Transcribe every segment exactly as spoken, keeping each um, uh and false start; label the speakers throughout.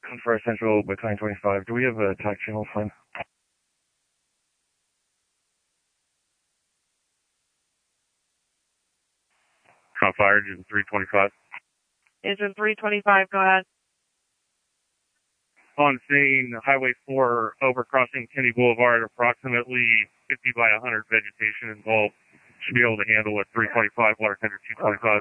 Speaker 1: For Central Battalion twenty-five, do we have a attack channel sign? Shot fired, Engine three twenty-five.
Speaker 2: Engine three twenty-five, go ahead.
Speaker 1: On scene, Highway four, overcrossing Kennedy Boulevard, approximately fifty by one hundred vegetation involved. Should be able to handle it. three twenty-five, water tender two twenty-five.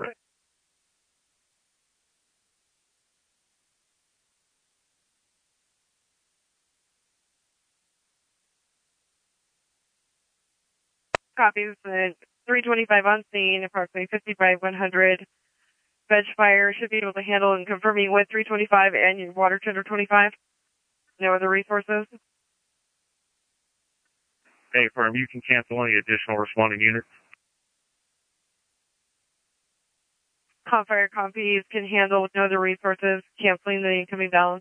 Speaker 2: Copies. Uh, three twenty-five on scene, approximately fifty by one hundred. Veg fire should be able to handle and confirming with three twenty-five and your water tender twenty-five. No other resources?
Speaker 1: Hey, firm, you can cancel any additional responding units.
Speaker 2: Comp fire copies can handle with no other resources, canceling the incoming balance.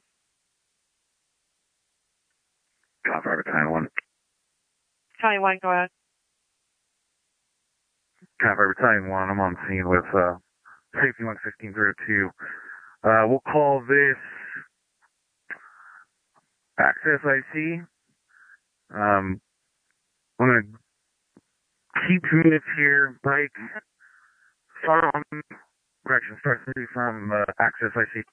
Speaker 1: Comp fire Battalion one.
Speaker 2: Battalion one, go ahead.
Speaker 1: Comp fire Battalion one, I'm on scene with uh, Safety one fifteen oh two. Uh, we'll call this Access I C. Um, I'm going to keep units here, bike, start on, correction, start through from uh, Access I C.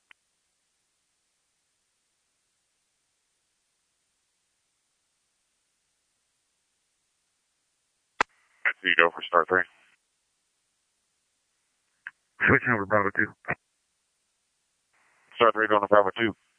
Speaker 1: I see you go for start three. Switching over Bravo two. Start three going to Bravo two.